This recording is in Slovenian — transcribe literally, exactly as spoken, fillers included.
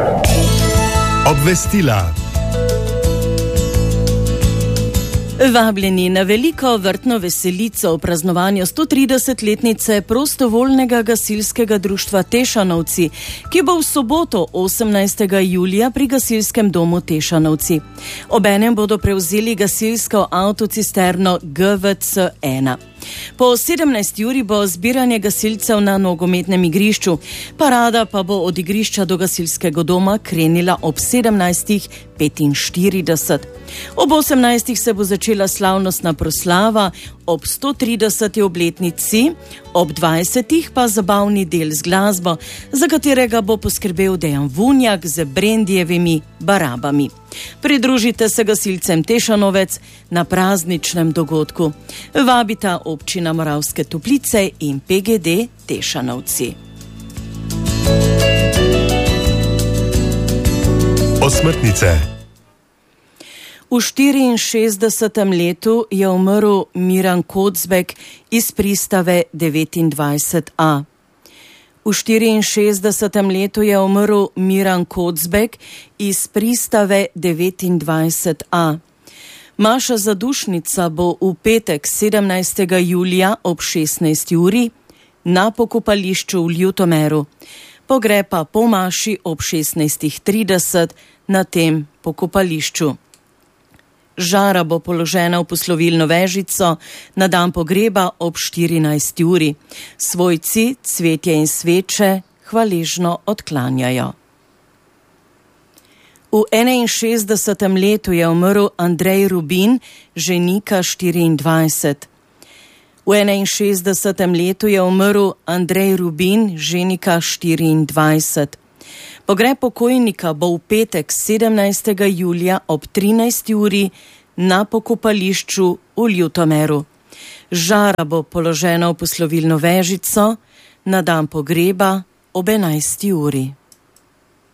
Obvestila. Vabljeni na veliko vrtno veselico v praznovanju stotridesetletnice prostovoljnega gasilskega društva Tešanovci, ki bo v soboto osemnajstega julija pri gasilskem domu Tešanovci. Obenem bodo prevzeli gasilsko avtocisterno G V C ena. Po sedemnajsti uri bo zbiranje gasilcev na nogometnem igrišču, parada pa bo od igrišča do gasilskega doma krenila ob sedemnajstih petinštirideset. Ob osemnajstih se bo začela slavnostna proslava, ob stotrideseti obletnici, ob dvajsetih pa zabavni del z glasbo, za katerega bo poskrbel Dejan Vunjak z Brendijevimi barabami. Pridružite se gasilcem Tešanovec na prazničnem dogodku. Vabita občina Moravske Toplice in P G D Tešanovci. Osmrtnice. V štiriinšestdesetem letu je umrl Miran Kocbek iz pristave devetindvajset A. V štiriinšestdesetem letu je umrl Miran Kocbek iz pristave devetindvajset A. Maša zadušnica bo v petek sedemnajstega julija ob šestnajsti uri na pokopališču v Ljutomeru. Pogreb pa po maši ob šestnajstih trideset na tem pokopališču. Žara bo položena v poslovilno vežico na dan pogreba ob štirinajsti uri. Svojci cvetje in sveče hvaležno odklanjajo. V enainšestdesetem letu je umrl Andrej Rubin, ženika štiriindvajset. V enainšestdesetem letu je umrl Andrej Rubin, ženika štiriindvajset. Pogreb pokojnika bo v petek sedemnajstega julija ob trinajsti uri na pokopališču v Ljutomeru. Žara bo položena v poslovilno vežico na dan pogreba ob enajsti uri.